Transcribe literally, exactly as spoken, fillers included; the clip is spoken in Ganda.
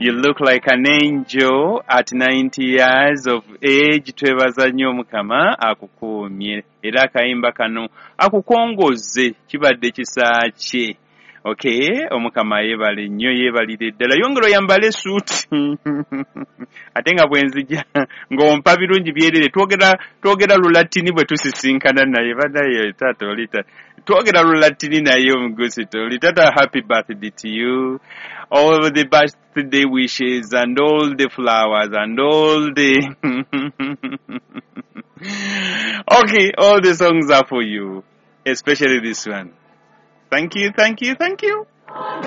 You look like an angel at ninety years of age. Twebaza nnyo Mukama akukuumye. Era akayimba kano akukongoze kibadde kisa kye. Okay, Omukama yeebale nnyo, yeebalire ddala. Yongera oyambale suuti. Ate nga bwenzija ng'ompa birungi byerere. Twogera twogera Lulatini bwe tusisinkana naye. Banaye taata oli taata. Twogera Lulatini naye omugosito oli taata. Happy birthday to you. All the birthday wishes and all the flowers and all the... Okay, all the songs are for you. Especially this one. Thank you, thank you, thank you.